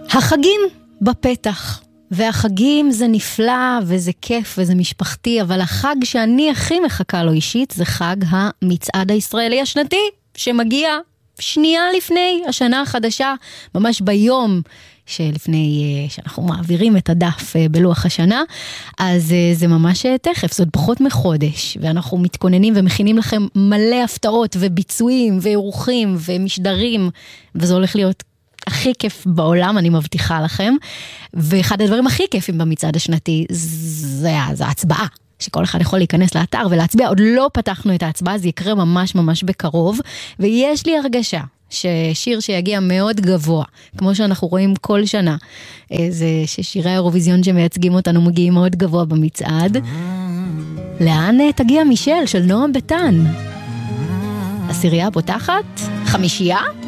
החגים בפתח, והחגים זה נפלא וזה כיף וזה משפחתי, אבל החג שאני הכי מחכה לו אישית זה חג המצעד הישראלי השנתי, שמגיע שנייה לפני השנה החדשה, ממש ביום שלפני שאנחנו מעבירים את הדף בלוח השנה, אז זה ממש תכף, זאת פחות מחודש, ואנחנו מתכוננים ומכינים לכם מלא הפתעות וביצועים ואירוחים ומשדרים, וזה הולך להיות הכי כיף בעולם, אני מבטיחה לכם. ואחד הדברים הכי כיפים במצעד השנתי זה ההצבעה, שכל אחד יכול להיכנס לאתר ולהצביע. עוד לא פתחנו את ההצבעה, זה יקרה ממש ממש בקרוב, ויש לי הרגשה ששיר שיגיע מאוד גבוה, כמו שאנחנו רואים כל שנה, זה ששירי האירוויזיון שמייצגים אותנו מגיעים מאוד גבוה במצעד. לאן תגיע מישל של נועם ביטן? עשירייה פותחת? חמישייה?